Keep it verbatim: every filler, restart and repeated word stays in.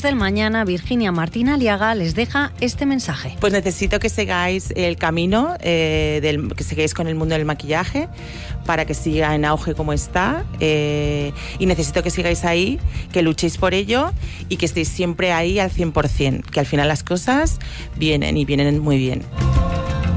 del Mañana, Virginia Martín Aliaga les deja este mensaje. Pues necesito que sigáis el camino, eh, del, que sigáis con el mundo del maquillaje para que siga en auge como está, eh, y necesito que sigáis ahí, que luchéis por ello y que estéis siempre ahí al cien por ciento, que al final las cosas vienen y vienen muy bien.